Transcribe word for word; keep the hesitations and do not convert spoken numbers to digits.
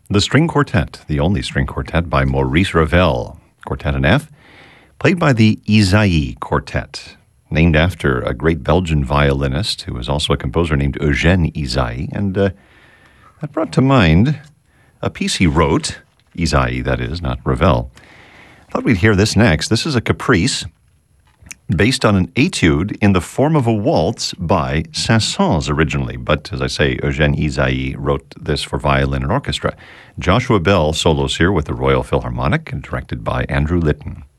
The String Quartet, the only string quartet by Maurice Ravel, Quartet in F, played by the Isaïe Quartet, named after a great Belgian violinist who was also a composer named Eugène Ysaÿe, and uh, that brought to mind a piece he wrote, Ysaÿe, that is, not Ravel. I thought we'd hear this next. This is a caprice based on an etude in the form of a waltz by Saint-Saëns originally. But, as I say, Eugène Ysaÿe wrote this for violin and orchestra. Joshua Bell solos here with the Royal Philharmonic, directed by Andrew Litton.